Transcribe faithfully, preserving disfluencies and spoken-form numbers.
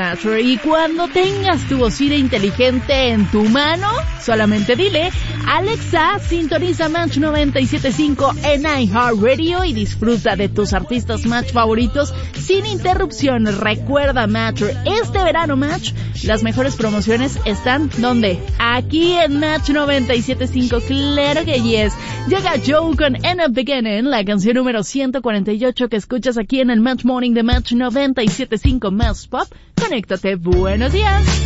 Match. Y cuando tengas tu bocina inteligente en tu mano, solamente dile: Alexa, sintoniza Match noventa y siete punto cinco en iHeartRadio y disfruta de tus artistas Match favoritos sin interrupciones. Recuerda, Match, este verano Match, las mejores promociones están ¿dónde? Aquí en Match noventa y siete punto cinco. Claro que yes. Llega Joe con In the Beginning, la canción número ciento cuarenta y ocho que escuchas aquí en el Match Morning de Match noventa y siete punto cinco más pop. Conéctate. Buenos días.